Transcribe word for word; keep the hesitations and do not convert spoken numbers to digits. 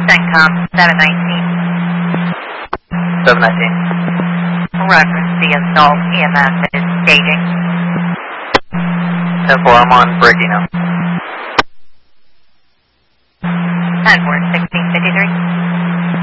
CENTCOM seven nineteen. seven nineteen. Reference the assault E M S is staging. ten four, I'm on breaking now. Edward sixteen fifty-three.